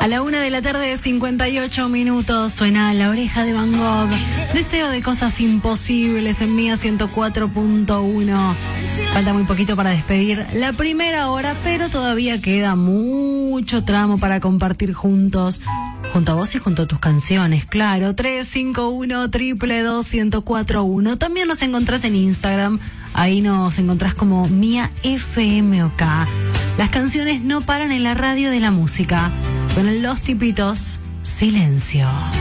A la 1:58 suena La Oreja de Van Gogh. Deseo de cosas imposibles en Mía 104.1. Falta muy poquito para despedir la primera hora, pero todavía queda mucho tramo para compartir juntos. Junto a vos y junto a tus canciones, claro. 351-222-1041. También nos encontrás en Instagram. Ahí nos encontrás como Mía FMOK. Las canciones no paran en la radio de la música. Son los tipitos Silencio.